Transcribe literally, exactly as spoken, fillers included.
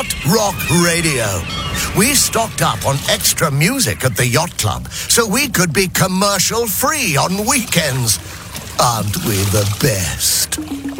Yacht Rock Radio. We stocked up on extra music at the Yacht Club so we could be commercial free on weekends. Aren't we the best?